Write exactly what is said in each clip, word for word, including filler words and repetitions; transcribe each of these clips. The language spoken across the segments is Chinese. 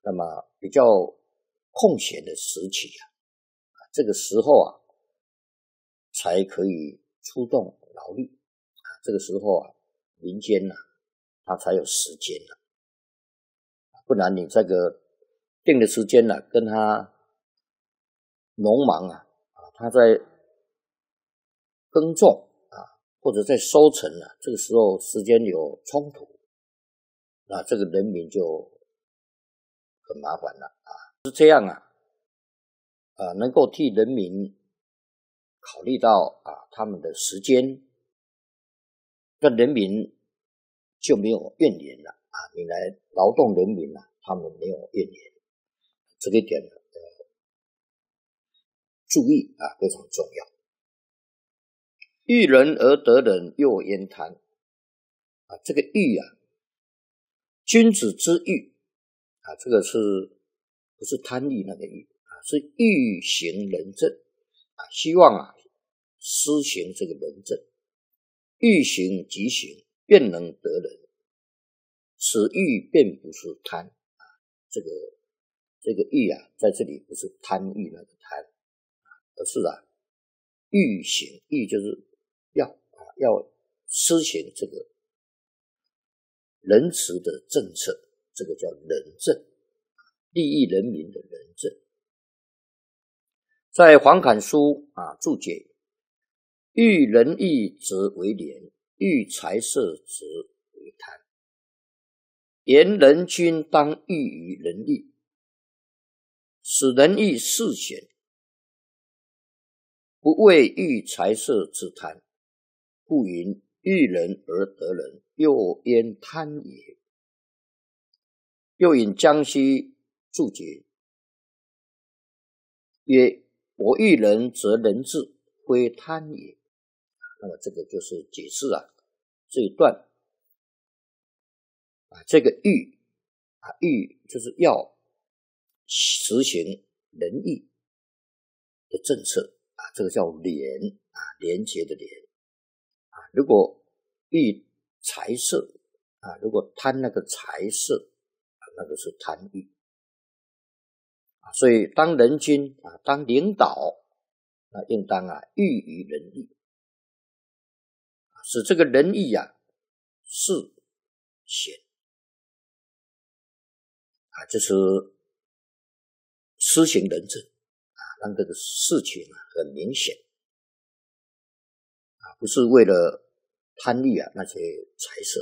那么比较空闲的时期啊，这个时候啊，才可以出动劳力，这个时候啊，民间啊，他才有时间啊，不然你这个定的时间啊，跟他农忙啊，他在耕种啊，或者在收成啊，这个时候时间有冲突，那这个人民就很麻烦了啊。是这样啊，啊，能够替人民考虑到啊他们的时间，那人民就没有怨言了啊。你来劳动人民啊，他们没有怨言，这个点呢，呃，注意啊，非常重要。育人而得人，又焉贪啊？这个育啊，君子之育啊，这个是不是贪欲那个欲啊？是欲行仁政啊，希望啊施行这个仁政，欲行即行，便能得人。此欲便不是贪啊，这个这个欲啊，在这里不是贪欲那个贪，而是啊欲行，欲就是要啊要施行这个仁慈的政策，这个叫仁政，利益人民的仁政。在黄侃书啊注解，欲仁义则为廉，欲财色则为贪。言人君当欲于仁义，使仁义事显，不为欲财色之贪，故云育人而得人，又焉贪也。又引江西注解曰：我育人则人治，非贪也。那么这个就是解释啊这一段啊，这个育啊育就是要实行仁义的政策啊，这个叫廉啊，廉洁的廉啊。如果欲财色啊，如果贪那个财色啊，那个是贪欲啊。所以当人君啊，当领导啊，应当啊育于仁义，使这个仁义啊事显啊，就是施行仁政啊，让这个事情啊很明显啊，不是为了贪利啊那些财色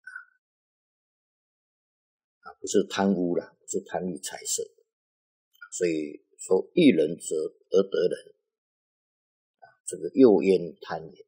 啊，不是贪污啦，不是贪利财色，所以说育人则而得人啊，这个又焉贪也。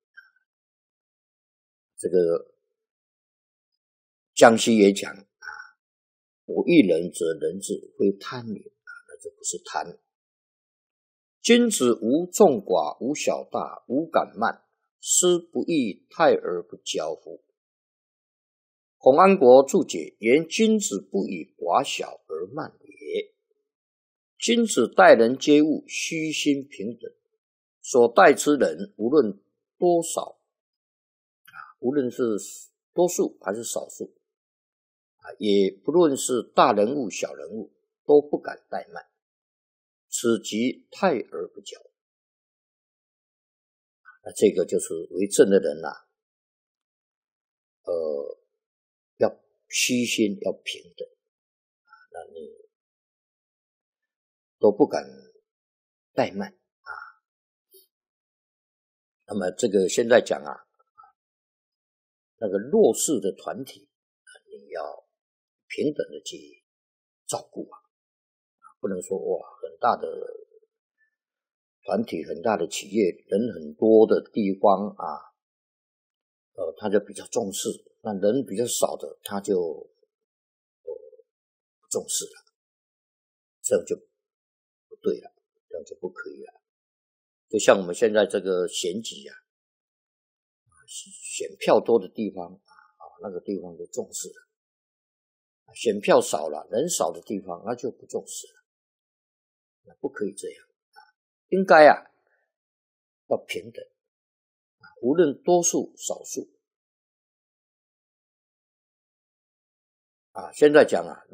这个江西也讲啊，我育人则人治，非贪也啊，那这不是贪。君子无众寡，无小大，无敢慢，思不义，泰而不骄乎？孔安国注解：言君子不以寡小而慢也。君子待人接物，虚心平等，所待之人无论多少无论是多数还是少数啊，也不论是大人物小人物，都不敢怠慢，此即泰而不骄。那这个就是为政的人啊，呃，要虚心，要平等啊，那你都不敢怠慢啊。那么这个现在讲啊，那个弱势的团体你要平等的去照顾啊，不能说哇很大的团体很大的企业人很多的地方啊，呃他就比较重视，那人比较少的他就呃不重视了，这样就不对了，这样就不可以了。就像我们现在这个选举啊，选票多的地方啊，那个地方就重视了，选票少了人少的地方那就不重视了，那不可以这样啊，应该啊要平等啊，无论多数少数啊。现在讲啊